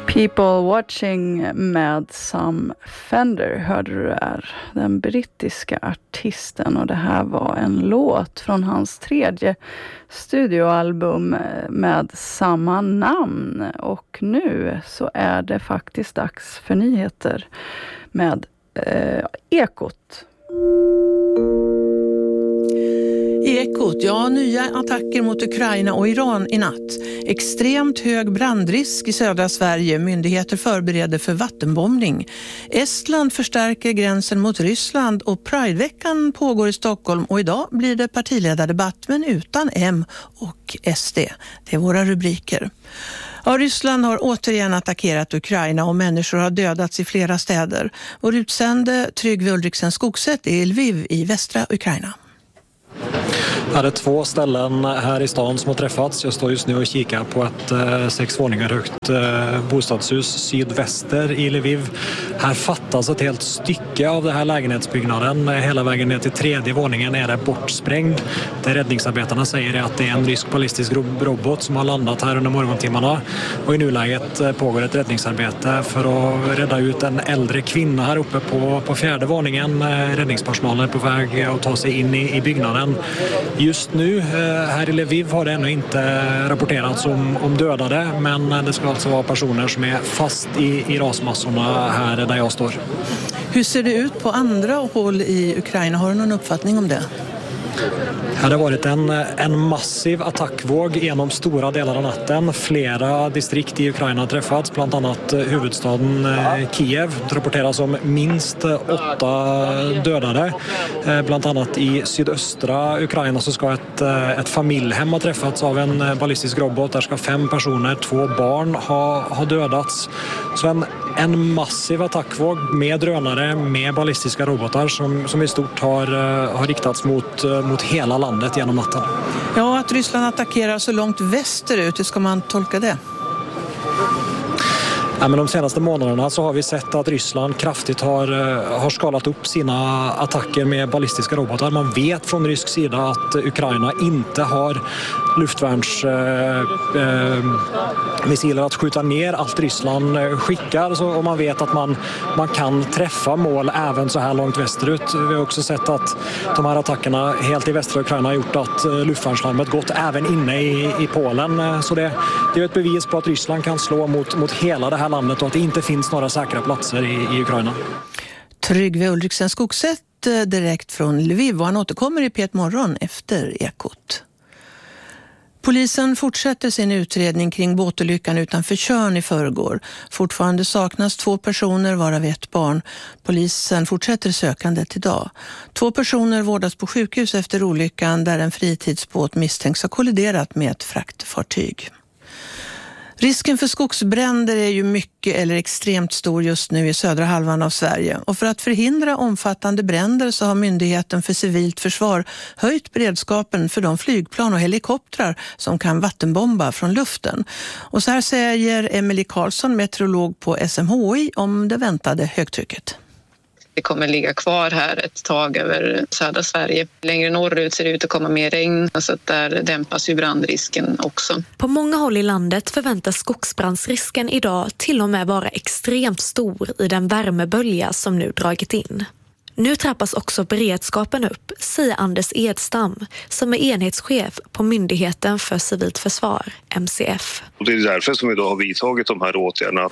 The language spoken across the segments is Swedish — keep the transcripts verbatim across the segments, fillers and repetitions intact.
People Watching med Sam Fender hörde du är den brittiska artisten, och det här var en låt från hans tredje studioalbum med samma namn. Och nu så är det faktiskt dags för nyheter med eh, Ekot. Ekot, ja, nya attacker mot Ukraina och Iran i natt. Extremt hög brandrisk i södra Sverige. Myndigheter förbereder för vattenbombning. Estland förstärker gränsen mot Ryssland och Prideveckan pågår i Stockholm. Och idag blir det partiledardebatt, men utan M och S D. Det är våra rubriker. Ja, Ryssland har återigen attackerat Ukraina och människor har dödats i flera städer. Vår utsände Tryggve Ulriksen Skogset i Lviv i västra Ukraina. Det är två ställen här i stan som har träffats. Jag står just nu och kikar på ett eh, sex våningar högt eh, bostadshus sydväster i Lviv. Här fattas ett helt stycke av den här lägenhetsbyggnaden. Hela vägen ner till tredje våningen är det bortsprängd. Det räddningsarbetarna säger är att det är en rysk ballistisk robot som har landat här under morgontimmarna. Och i nuläget pågår ett räddningsarbete för att rädda ut en äldre kvinna här uppe på, på fjärde våningen. Räddningspersonalen är på väg att ta sig in i, i byggnaden. Just nu här i Lviv har det ännu inte rapporterats om, om dödade, men det ska alltså vara personer som är fast i, i rasmassorna här där jag står. Hur ser det ut på andra håll i Ukraina? Har du någon uppfattning om det? Det har varit en, en massiv attackvåg genom stora delar av natten. Flera distrikt i Ukraina har träffats, bland annat huvudstaden Kiev. Det rapporteras om minst åtta dödade. Bland annat i sydöstra Ukraina så ska ett, ett familjhem ha träffats av en ballistisk robot. Där ska fem personer, två barn, ha, ha dödats. Så en, en massiv attackvåg med drönare, med ballistiska robotar som, som i stort har, har riktats mot, mot hela landet genom natten. Ja, att Ryssland attackerar så långt västerut, hur ska man tolka det? Ja, men de senaste månaderna så har vi sett att Ryssland kraftigt har, har skalat upp sina attacker med ballistiska robotar. Man vet från rysk sida att Ukraina inte har luftvärnsmissiler eh, eh, att skjuta ner allt Ryssland skickar. Så, och man vet att man, man kan träffa mål även så här långt västerut. Vi har också sett att de här attackerna helt i västra Ukraina har gjort att luftvärnslarmet gått även inne i, i Polen. Så det, det är ett bevis på att Ryssland kan slå mot, mot hela det här landet och att det inte finns några säkra platser i, i Ukraina. Tryggve Ulriksen Skogset direkt från Lviv, och han återkommer i P ett morgon efter Ekot. Polisen fortsätter sin utredning kring båtolyckan utanför Tjörn i förrgår. Fortfarande saknas två personer, varav ett barn. Polisen fortsätter sökandet idag. Två personer vårdas på sjukhus efter olyckan där en fritidsbåt misstänks ha kolliderat med ett fraktfartyg. Risken för skogsbränder är ju mycket eller extremt stor just nu i södra halvan av Sverige. Och för att förhindra omfattande bränder så har Myndigheten för civilt försvar höjt beredskapen för de flygplan och helikoptrar som kan vattenbomba från luften. Och så här säger Emelie Karlsson, meteorolog på S M H I, om det väntade högtrycket. Det kommer ligga kvar här ett tag över södra Sverige. Längre norrut ser det ut att komma mer regn, så att där dämpas ju brandrisken också. På många håll i landet förväntas skogsbrandsrisken idag till och med vara extremt stor i den värmebölja som nu dragit in. Nu trappas också beredskapen upp, säger Anders Edstam, som är enhetschef på Myndigheten för civilt försvar, M C F. Och det är därför som vi då har vidtagit de här åtgärderna.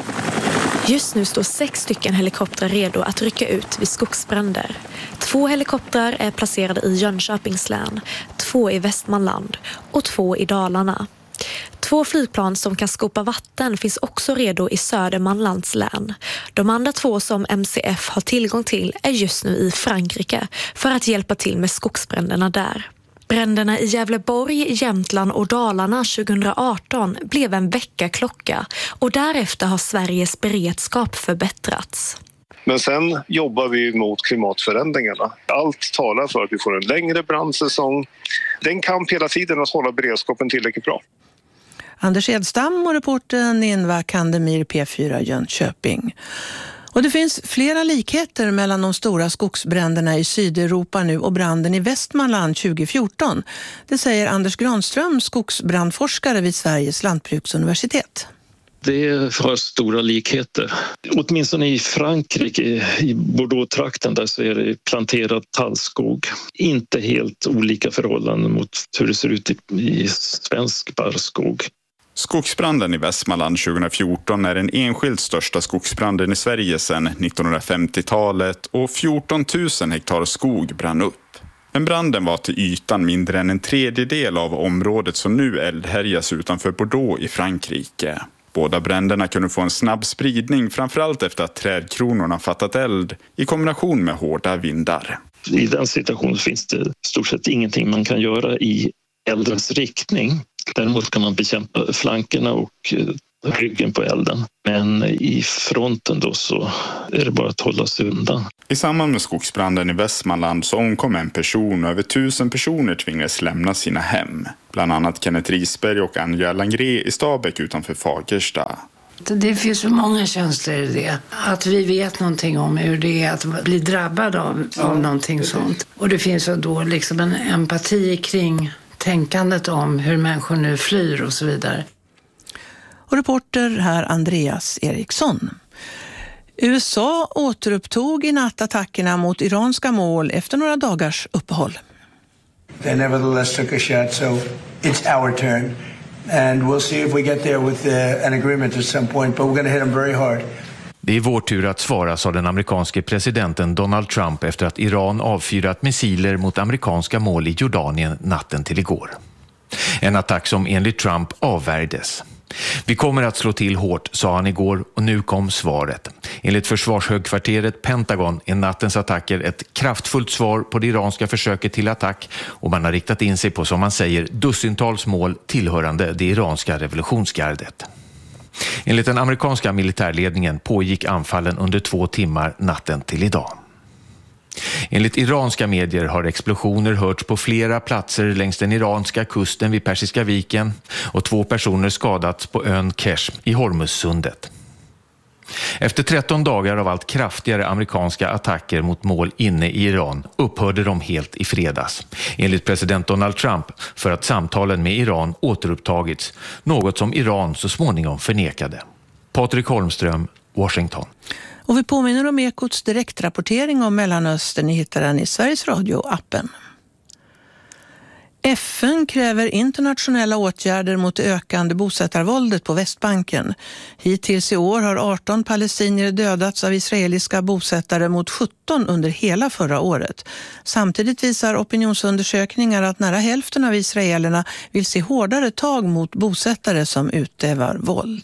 Just nu står sex stycken helikoptrar redo att rycka ut vid skogsbränder. Två helikoptrar är placerade i Jönköpings län, två i Västmanland och två i Dalarna. Två flygplan som kan skopa vatten finns också redo i Södermanlands län. De andra två som M C F har tillgång till är just nu i Frankrike för att hjälpa till med skogsbränderna där. Bränderna i Gävleborg, Jämtland och Dalarna tjugoarton blev en väckarklocka och därefter har Sveriges beredskap förbättrats. Men sen jobbar vi mot klimatförändringarna. Allt talar för att vi får en längre brandsäsong. Den kamp hela tiden att hålla beredskapen tillräckligt bra. Anders Edstam och reportern Inva Kandemir, P fyra Jönköping. Och det finns flera likheter mellan de stora skogsbränderna i Sydeuropa nu och branden i Västmanland tjugohundrafjorton. Det säger Anders Granström, skogsbrandforskare vid Sveriges lantbruksuniversitet. Det har stora likheter. Åtminstone i Frankrike, i Bordeaux-trakten, där så är det planterad tallskog. Inte helt olika förhållanden mot hur det ser ut i, i svensk barrskog. Skogsbranden i Västmanland tjugo fjorton är den enskilt största skogsbranden i Sverige sedan nittonhundrafemtiotalet och fjorton tusen hektar skog brann upp. Men branden var till ytan mindre än en tredjedel av området som nu eldhärjas utanför Bordeaux i Frankrike. Båda bränderna kunde få en snabb spridning, framförallt efter att trädkronorna fattat eld i kombination med hårda vindar. I den situationen finns det stort sett ingenting man kan göra i eldens riktning. Däremot kan man bekämpa flankerna och ryggen på elden. Men i fronten då så är det bara att hålla sig undan. I samband med skogsbranden i Västmanland så omkom en person och över tusen personer tvingades lämna sina hem. Bland annat Kenneth Risberg och Anja Langré i Stabäck utanför Fagersta. Det finns så många känslor i det. Att vi vet någonting om hur det är att bli drabbad av, av någonting sånt. Och det finns då liksom en empati kring tänkandet om hur människor nu flyr och så vidare. Och reporter här Andreas Eriksson. U S A återupptog i natt attackerna mot iranska mål efter några dagars uppehåll. They nevertheless took a shot, so it's our turn. And we'll see if we get there with uh, an agreement at some point, but we're going to hit them very hard. Det är vår tur att svara, sa den amerikanske presidenten Donald Trump efter att Iran avfyrat missiler mot amerikanska mål i Jordanien natten till igår. En attack som enligt Trump avvärjdes. Vi kommer att slå till hårt, sa han igår, och nu kom svaret. Enligt försvarshögkvarteret Pentagon är nattens attacker ett kraftfullt svar på det iranska försöket till attack, och man har riktat in sig på, som man säger, dussintals mål tillhörande det iranska revolutionsgardet. Enligt den amerikanska militärledningen pågick anfallen under två timmar natten till idag. Enligt iranska medier har explosioner hörts på flera platser längs den iranska kusten vid Persiska viken och två personer skadats på ön Kesh i Hormuzsundet. Efter tretton dagar av allt kraftigare amerikanska attacker mot mål inne i Iran upphörde de helt i fredags, enligt president Donald Trump, för att samtalen med Iran återupptagits, något som Iran så småningom förnekade. Patrik Holmström, Washington. Och vi påminner om Ekots direktrapportering om Mellanöstern. Ni hittar den i Sveriges Radio-appen. F N kräver internationella åtgärder mot det ökande bosättarvåldet på Västbanken. Hittills i år har arton palestinier dödats av israeliska bosättare mot sjutton under hela förra året. Samtidigt visar opinionsundersökningar att nära hälften av israelerna vill se hårdare tag mot bosättare som utövar våld.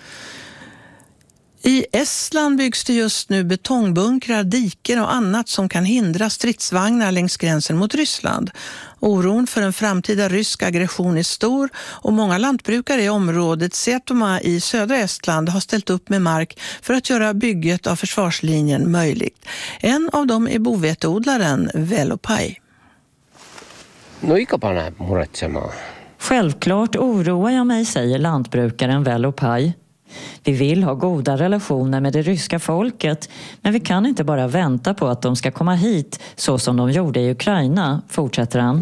I Estland byggs det just nu betongbunkrar, diken och annat som kan hindra stridsvagnar längs gränsen mot Ryssland. Oron för en framtida rysk aggression är stor och många lantbrukare i området Setomaa i södra Estland har ställt upp med mark för att göra bygget av försvarslinjen möjligt. En av dem är boveteodlaren Velopai. Självklart oroar jag mig, säger lantbrukaren Velopai. Vi vill ha goda relationer med det ryska folket, men vi kan inte bara vänta på att de ska komma hit så som de gjorde i Ukraina, fortsätter han.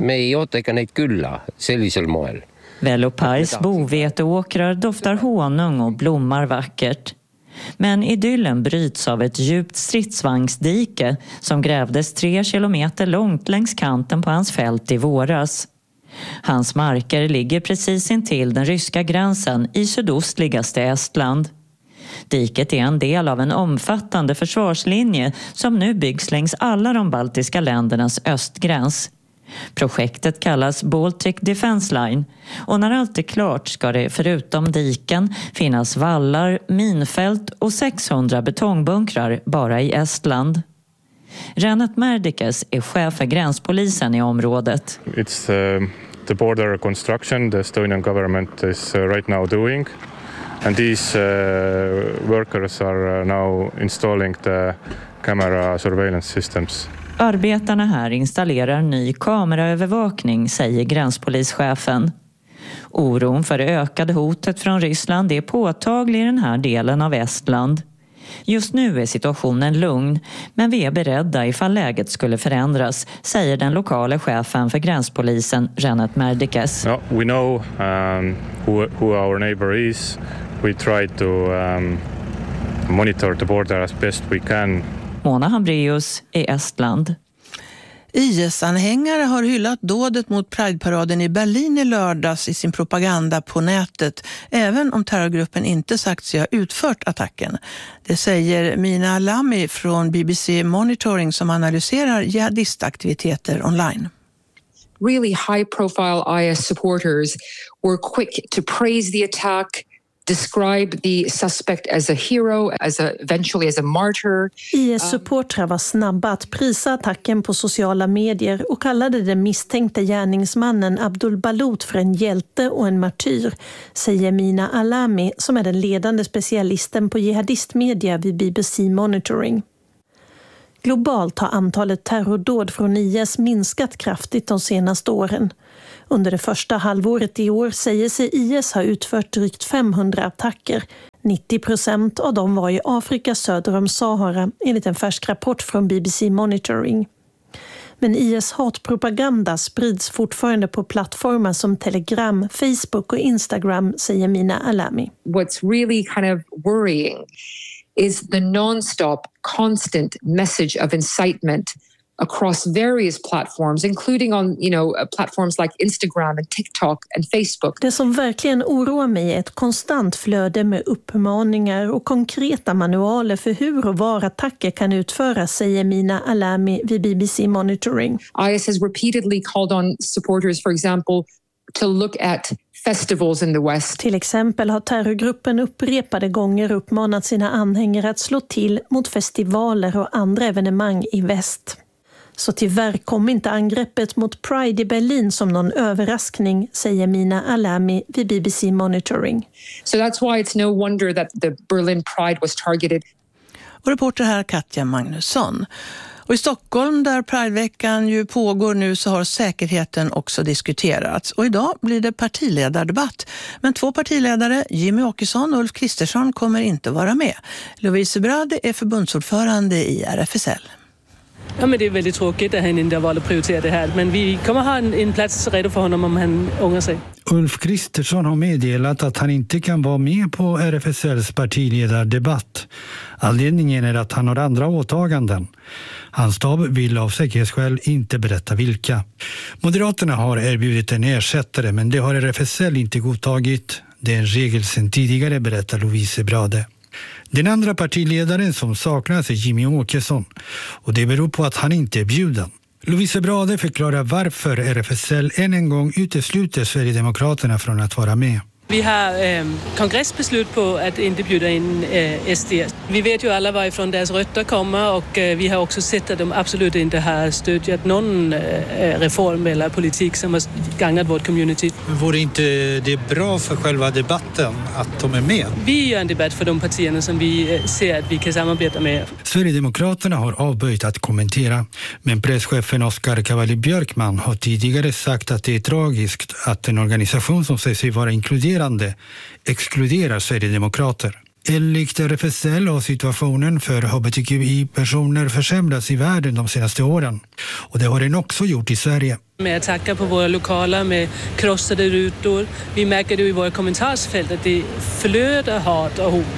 Velopais boveteåkrar doftar honung och blommar vackert. Men idyllen bryts av ett djupt stridsvagnsdike som grävdes tre kilometer långt längs kanten på hans fält i våras. Hans marker ligger precis intill den ryska gränsen i sydostligaste Estland. Diket är en del av en omfattande försvarslinje som nu byggs längs alla de baltiska ländernas östgräns. Projektet kallas Baltic Defense Line och när allt är klart ska det förutom diken finnas vallar, minfält och sexhundra betongbunkrar bara i Estland. Renat Merdikes är chef för gränspolisen i området. It's uh, the border construction the Estonian government is uh, right now doing, and these uh, workers are now installing the camera surveillance systems. Arbetarna här installerar ny kameraövervakning, säger gränspolischefen. Oron för det ökade hotet från Ryssland är påtaglig i den här delen av Estland. Just nu är situationen lugn, men vi är beredda ifall läget skulle förändras, säger den lokala chefen för gränspolisen Renat Merdikes. No, we know um, who, who our neighbor is. we try to um, monitor the border as best we can. Mona Hambreus i Estland. I S-anhängare har hyllat dådet mot Pride-paraden i Berlin i lördags i sin propaganda på nätet, även om terrorgruppen inte sagt sig ha utfört attacken. Det säger Mina Alami från B B C Monitoring som analyserar jihadistaktiviteter online. Really high-profile I S supporters were quick to praise the attack, describe the suspect as a hero, as a, eventually as a martyr. I S-supportrar var snabba att prisa attacken på sociala medier och kallade den misstänkte gärningsmannen Abdul Balut för en hjälte och en martyr, säger Mina Alami som är den ledande specialisten på jihadistmedia vid B B C Monitoring. Globalt har antalet terrordåd från I S minskat kraftigt de senaste åren. Under det första halvåret i år säger sig I S ha utfört drygt femhundra attacker. nittio procent av dem var i Afrika söder om Sahara, enligt en färsk rapport från B B C Monitoring. Men I S hatpropaganda sprids fortfarande på plattformar som Telegram, Facebook och Instagram, säger Mina Alami. What's really kind of worrying is the non-stop, constant message of incitement across various platforms, including on, you know, platforms like Instagram and TikTok and Facebook. Det som verkligen oroar mig är ett konstant flöde med uppmaningar och konkreta manualer för hur och var attacker kan utföras, säger Mina Alami vid B B C Monitoring. I S has repeatedly called on supporters, for example, to look at festivals in the West. Till exempel har terrorgruppen upprepade gånger uppmanat sina anhängare att slå till mot festivaler och andra evenemang i väst. Så tyvärr kom inte angreppet mot Pride i Berlin som någon överraskning, säger Mina Alami vid B B C Monitoring. So that's why it's no wonder that the Berlin Pride was targeted. Och reporter här Katja Magnusson. Och i Stockholm där Prideveckan ju pågår nu så har säkerheten också diskuterats. Och idag blir det partiledardebatt. Men två partiledare, Jimmy Åkesson och Ulf Kristersson, kommer inte vara med. Lovise Brade är förbundsordförande i R F S L. Ja, men det är väldigt tråkigt att han inte har valt att prioritera det här. Men vi kommer ha en, en plats redo för honom om han ångrar sig. Ulf Kristersson har meddelat att han inte kan vara med på R F S L:s partiledardebatt. Anledningen är att han har andra åtaganden. Hans stab vill av säkerhetsskäl inte berätta vilka. Moderaterna har erbjudit en ersättare, men det har R F S L inte godtagit. Det är en regel sedan tidigare, berättar Lovise Brade. Den andra partiledaren som saknas är Jimmy Åkesson och det beror på att han inte är bjuden. Lovise Brade förklarar varför R F S L än en gång utesluter Sverigedemokraterna från att vara med. Vi har eh, kongressbeslut på att inte bjuda in eh, S D. Vi vet ju alla varifrån deras rötter kommer och eh, vi har också sett att de absolut inte har stödjat någon eh, reform eller politik som har gagnat vårt community. Men vore inte det bra för själva debatten att de är med? Vi gör en debatt för de partierna som vi eh, ser att vi kan samarbeta med. Sverigedemokraterna har avböjt att kommentera, men presschefen Oskar Cavalli-Björkman har tidigare sagt att det är tragiskt att en organisation som säger sig vara inkluderad exkluderar Sverigedemokrater. Enligt R F S L har situationen för H B T Q I-personer försämrats i världen de senaste åren. Och det har den också gjort i Sverige. Med attacker på våra lokaler, med krossade rutor. Vi märker det i våra kommentarsfält att det flödar hat och hot.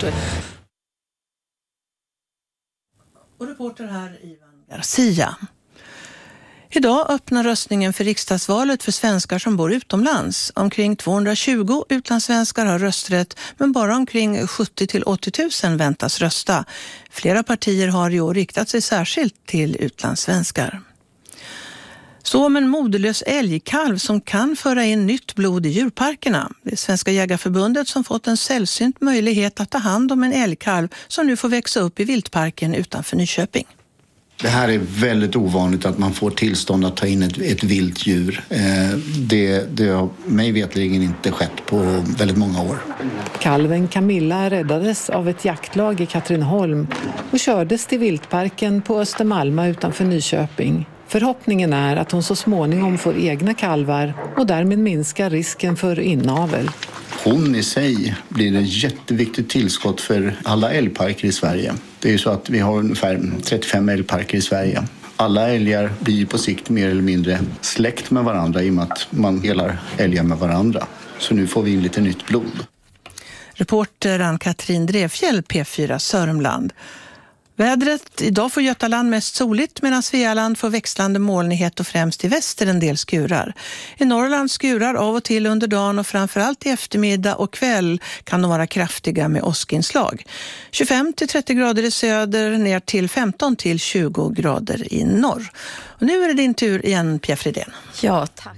Och reporter här Ivan Garcia. Idag öppnar röstningen för riksdagsvalet för svenskar som bor utomlands. Omkring tvåhundratjugo utlandssvenskar har rösträtt, men bara omkring sjuttio till åttio tusen väntas rösta. Flera partier har i år riktat sig särskilt till utlandssvenskar. Så om en moderlös älgkalv som kan föra in nytt blod i djurparkerna. Det är Svenska Jägarförbundet som fått en sällsynt möjlighet att ta hand om en älgkalv som nu får växa upp i viltparken utanför Nyköping. Det här är väldigt ovanligt att man får tillstånd att ta in ett, ett vilt djur. Eh, det, det har mig vetligen inte skett på väldigt många år. Kalven Camilla räddades av ett jaktlag i Katrineholm och kördes till viltparken på Östermalma utanför Nyköping. Förhoppningen är att hon så småningom får egna kalvar och därmed minskar risken för inavel. Hon i sig blir ett jätteviktigt tillskott för alla älgparker i Sverige. Det är ju så att vi har ungefär trettiofem älgparker i Sverige. Alla älgar blir på sikt mer eller mindre släkt med varandra i och med att man delar älgar med varandra. Så nu får vi in lite nytt blod. Reporter Ann-Katrin Drevfjäll, P fyra Sörmland. Vädret idag får Götaland mest soligt medan Svealand får växlande molnighet och främst i väster en del skurar. I Norrland skurar av och till under dagen och framförallt i eftermiddag och kväll kan de vara kraftiga med åskinslag. tjugofem till trettio grader i söder ner till femton till tjugo grader i norr. Och nu är det din tur igen, Pia Fridén. Ja, tack.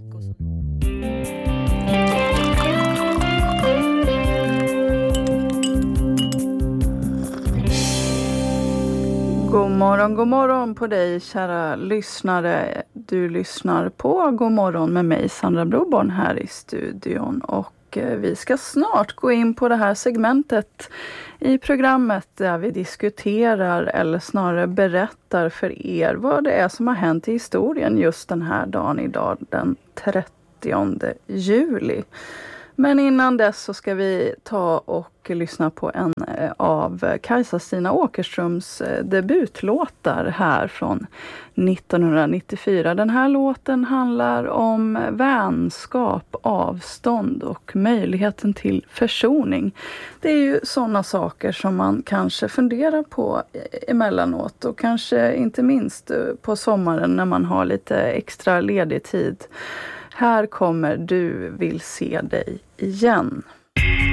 God morgon, god morgon på dig kära lyssnare. Du lyssnar på God morgon med mig Sandra Broborn här i studion. Och vi ska snart gå in på det här segmentet i programmet där vi diskuterar eller snarare berättar för er vad det är som har hänt i historien just den här dagen idag den trettionde juli. Men innan dess så ska vi ta och lyssna på en av Kajsa-Stina Åkerströms debutlåtar här från nittonhundranittiofyra. Den här låten handlar om vänskap, avstånd och möjligheten till försoning. Det är ju sådana saker som man kanske funderar på emellanåt och kanske inte minst på sommaren när man har lite extra ledig tid. Här kommer Du vill se dig igen.